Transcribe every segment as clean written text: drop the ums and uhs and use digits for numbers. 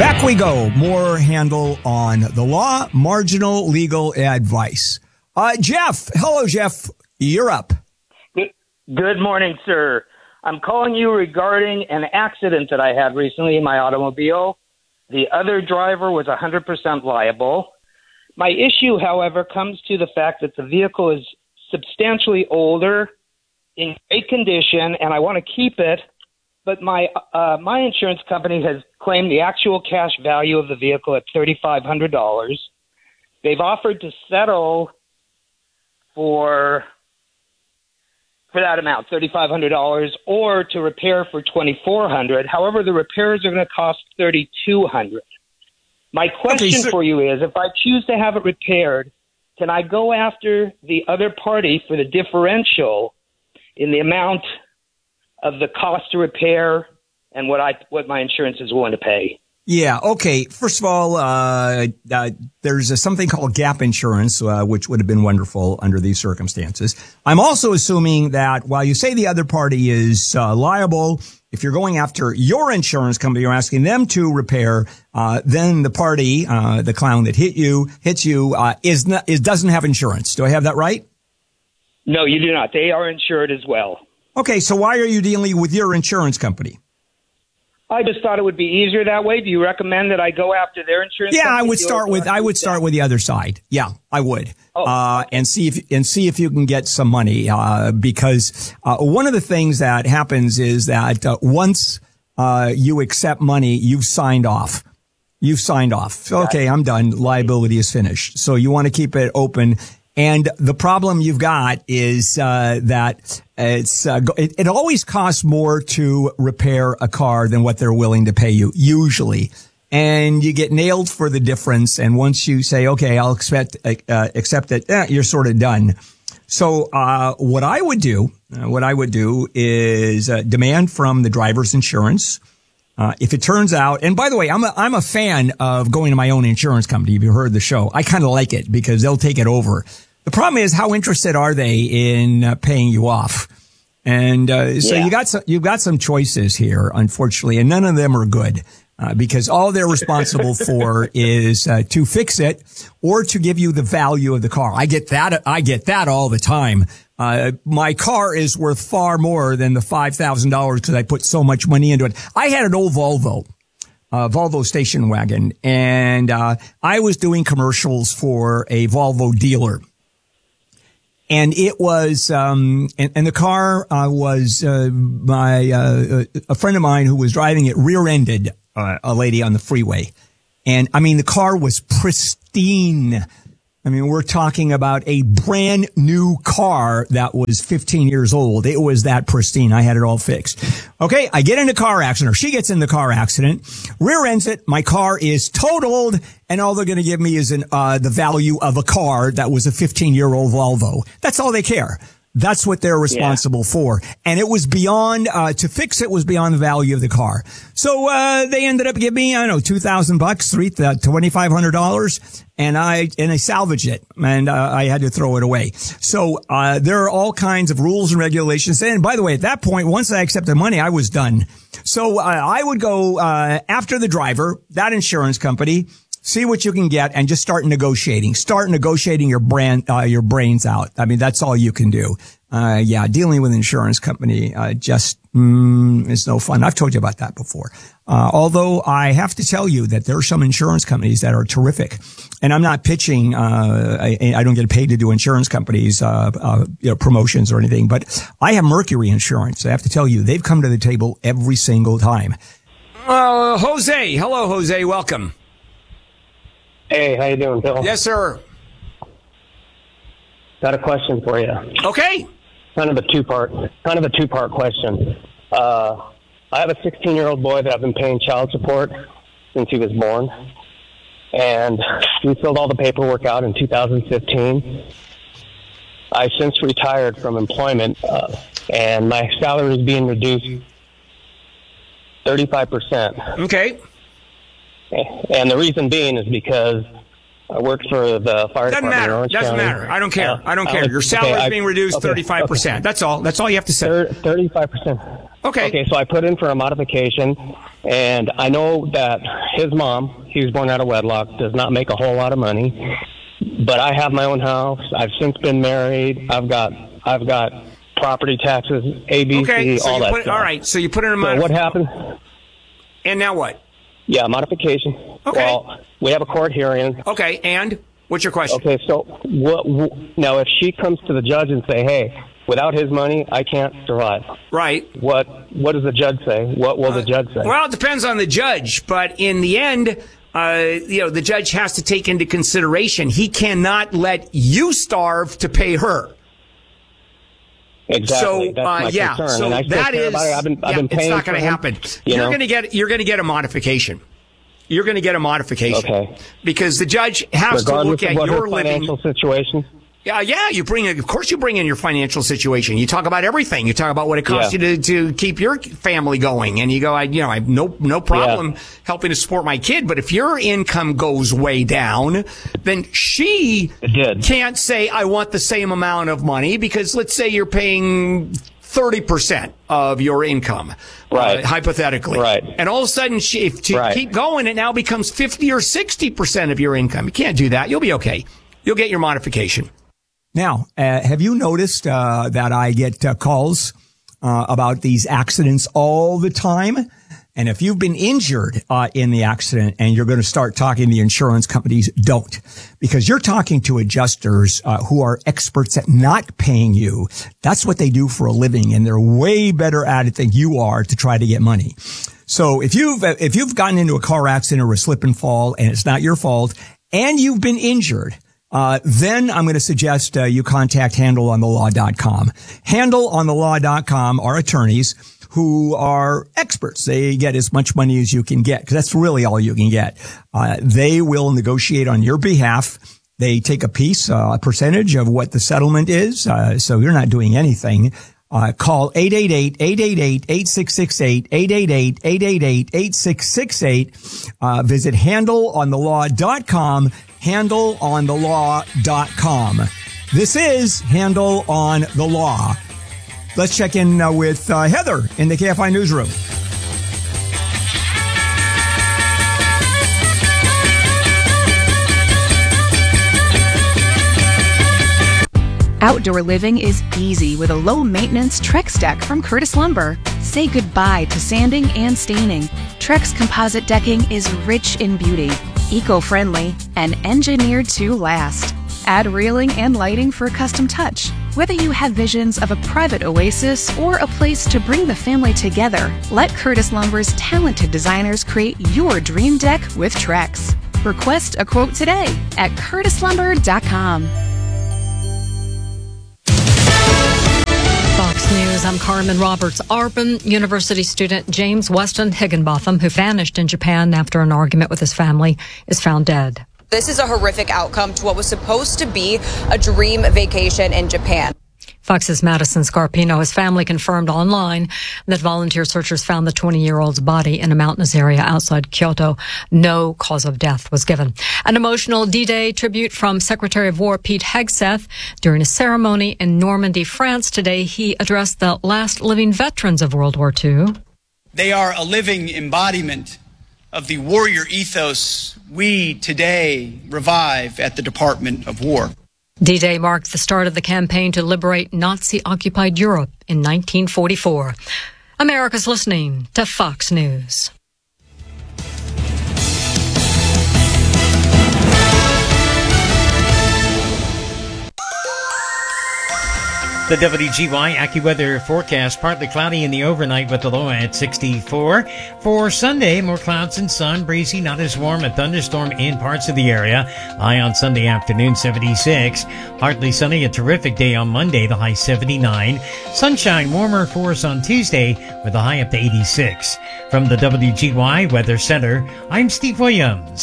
Back we go. More handle on the law, marginal legal advice. Jeff. Hello, Jeff. You're up. Good morning, sir. I'm calling you regarding an accident that I had recently in my automobile. The other driver was 100% liable. My issue, however, comes to the fact that the vehicle is substantially older, in great condition, and I want to keep it. But my insurance company has claimed the actual cash value of the vehicle at $3,500. They've offered to settle for that amount, $3,500, or to repair for $2,400. However, the repairs are going to cost $3,200. My question for you is, if I choose to have it repaired, can I go after the other party for the differential in the amount of the cost to repair and what my insurance is willing to pay? Yeah. Okay. First of all, there's something called gap insurance, which would have been wonderful under these circumstances. I'm also assuming that while you say the other party is liable, if you're going after your insurance company, you're asking them to repair, then the party, the clown that hits you, doesn't have insurance. Do I have that right? No, you do not. They are insured as well. Okay, so why are you dealing with your insurance company? I just thought it would be easier that way. Do you recommend that I go after their insurance company? I would start with the other side. Yeah, I would. And see if you can get some money, because one of the things that happens is that once you accept money, you've signed off. Okay, I'm done. Liability is finished. So you want to keep it open. And the problem you've got is that it always costs more to repair a car than what they're willing to pay you, usually. And you get nailed for the difference. And once you say, okay, I'll accept it, you're sort of done. So what I would do is demand from the driver's insurance. If it turns out, and by the way, I'm a fan of going to my own insurance company. If you heard the show, I kind of like it because they'll take it over. The problem is, how interested are they in paying you off? And so you've got some choices here, unfortunately, and none of them are good because all they're responsible for is to fix it or to give you the value of the car. I get that all the time. My car is worth far more than the $5,000 because I put so much money into it. I had an old Volvo station wagon, and I was doing commercials for a Volvo dealer. And it was, and the car was a friend of mine who was driving it rear-ended a lady on the freeway. And I mean, the car was pristine. I mean, we're talking about a brand new car that was 15 years old. It was that pristine. I had it all fixed. Okay, I get in a car accident, or she gets in the car accident, rear ends it. My car is totaled, and all they're going to give me is the value of a car that was a 15-year-old Volvo. That's all they care. That's what they're responsible for. And it was beyond, to fix it was beyond the value of the car. So, they ended up giving me, I don't know, $2,000, $2,500, and I salvaged it, and, I had to throw it away. So, there are all kinds of rules and regulations. And by the way, at that point, once I accepted money, I was done. So, I would go, after the driver, that insurance company, see what you can get and just start negotiating. Start negotiating your brains out. I mean, that's all you can do. Dealing with an insurance company, is no fun. I've told you about that before. Although I have to tell you that there are some insurance companies that are terrific. And I'm not pitching, I don't get paid to do insurance companies, promotions or anything, but I have Mercury Insurance. I have to tell you, they've come to the table every single time. Jose. Hello, Jose. Welcome. Hey, how you doing, Bill? Yes, sir. Got a question for you. Okay. Kind of a two-part question. I have a 16-year-old boy that I've been paying child support since he was born, and we filled all the paperwork out in 2015. I since retired from employment, and my salary is being reduced 35%. Okay. And the reason being is because I worked for the fire department in Orange County. Doesn't matter. I don't care. Your salary is being reduced 35%. Okay. That's all you have to say. 35%. Okay, so I put in for a modification, And I know that his mom, he was born out of wedlock, does not make a whole lot of money. But I have my own house. I've since been married. I've got property taxes, ABC, okay, so all that stuff. All right, so you put in a modification. So what happened? And now what? Yeah, modification. Okay. Well, we have a court hearing. Okay, and what's your question? Okay, so now if she comes to the judge and say, hey, without his money, I can't survive. Right. What does the judge say? What will the judge say? Well, it depends on the judge, but in the end, the judge has to take into consideration he cannot let you starve to pay her. Exactly. So, that's my concern. So and I still that care is, about it. I've been paying. It's not going to happen. You're going to get a modification. You're going to get a modification. Okay. Because the judge has to look at your financial situation. Yeah. Of course you bring in your financial situation. You talk about everything. You talk about what it costs you to keep your family going. And you go, I have no problem helping to support my kid. But if your income goes way down, then she can't say, I want the same amount of money, because let's say you're paying 30% of your income, right? Hypothetically. Right. And all of a sudden, keep going, it now becomes 50 or 60% of your income. You can't do that. You'll be okay. You'll get your modification. Now, have you noticed that I get calls about these accidents all the time? And if you've been injured in the accident and you're going to start talking to the insurance companies, don't. Because you're talking to adjusters who are experts at not paying you. That's what they do for a living, and they're way better at it than you are to try to get money. So if you've gotten into a car accident or a slip and fall and it's not your fault and you've been injured, then I'm going to suggest you contact handleonthelaw.com. Handleonthelaw.com are attorneys who are experts. They get as much money as you can get, because that's really all you can get. They will negotiate on your behalf. They take a percentage of what the settlement is, so you're not doing anything. Call 888-888-8668, 888-888-8668. Visit handleonthelaw.com, handleonthelaw.com. This is Handle on the Law. Let's check in with Heather in the KFI newsroom. Outdoor living is easy with a low-maintenance Trex deck from Curtis Lumber. Say goodbye to sanding and staining. Trex composite decking is rich in beauty, eco-friendly, and engineered to last. Add railing and lighting for a custom touch. Whether you have visions of a private oasis or a place to bring the family together, let Curtis Lumber's talented designers create your dream deck with Trex. Request a quote today at curtislumber.com. Fox News, I'm Carmen Roberts. Auburn University student James Weston Higginbotham, who vanished in Japan after an argument with his family, is found dead. This is a horrific outcome to what was supposed to be a dream vacation in Japan. Fox's Madison Scarpino, his family confirmed online that volunteer searchers found the 20-year-old's body in a mountainous area outside Kyoto. No cause of death was given. An emotional D-Day tribute from Secretary of War Pete Hegseth. During a ceremony in Normandy, France today, he addressed the last living veterans of World War II. They are a living embodiment of the warrior ethos we today revive at the Department of War. D-Day marked the start of the campaign to liberate Nazi-occupied Europe in 1944. America's listening to Fox News. The WGY AccuWeather forecast, partly cloudy in the overnight with the low at 64. For Sunday, more clouds and sun, breezy, not as warm, a thunderstorm in parts of the area. High on Sunday afternoon, 76. Partly sunny, a terrific day on Monday, the high 79. Sunshine, warmer for us on Tuesday with a high up to 86. From the WGY Weather Center, I'm Steve Williams.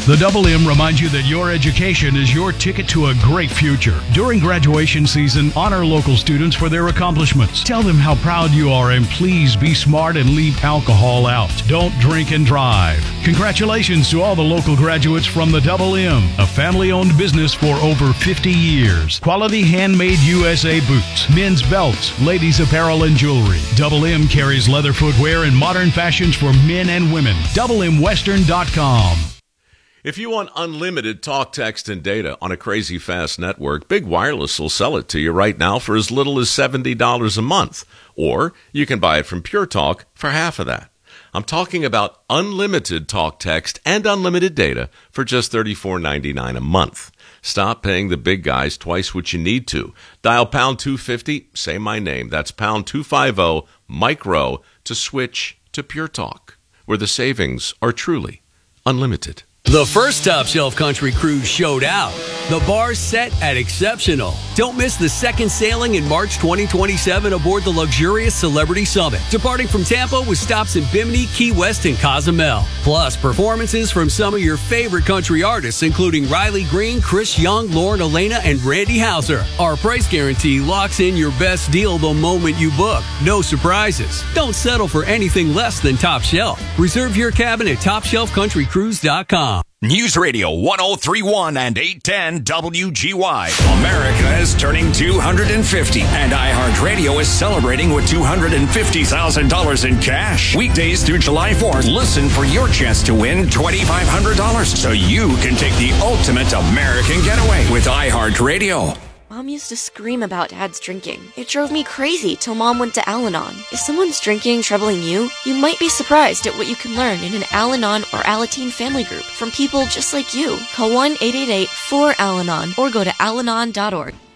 The Double M reminds you that your education is your ticket to a great future. During graduation season, honor local students for their accomplishments. Tell them how proud you are, and please be smart and leave alcohol out. Don't drink and drive. Congratulations to all the local graduates from the Double M, a family-owned business for over 50 years. Quality handmade USA boots, men's belts, ladies apparel and jewelry. Double M carries leather footwear and modern fashions for men and women. DoubleMWestern.com. If you want unlimited talk, text, and data on a crazy fast network, Big Wireless will sell it to you right now for as little as $70 a month. Or you can buy it from Pure Talk for half of that. I'm talking about unlimited talk, text, and unlimited data for just $34.99 a month. Stop paying the big guys twice what you need to. Dial pound 250, say my name. That's pound 250 micro to switch to Pure Talk, where the savings are truly unlimited. The first Top Shelf Country Cruise showed out. The bar's set at exceptional. Don't miss the second sailing in March 2027 aboard the luxurious Celebrity Summit, departing from Tampa with stops in Bimini, Key West, and Cozumel. Plus, performances from some of your favorite country artists, including Riley Green, Chris Young, Lauren Elena, and Randy Houser. Our price guarantee locks in your best deal the moment you book. No surprises. Don't settle for anything less than Top Shelf. Reserve your cabin at TopShelfCountryCruise.com. News Radio 1031 and 810 WGY. America is turning 250, and iHeartRadio is celebrating with $250,000 in cash. Weekdays through July 4th, listen for your chance to win $2,500 so you can take the ultimate American getaway with iHeartRadio. Mom used to scream about Dad's drinking. It drove me crazy till Mom went to Al-Anon. If someone's drinking troubling you, you might be surprised at what you can learn in an Al-Anon or Alateen family group from people just like you. Call 1-888-4-AL-ANON or go to alanon.org.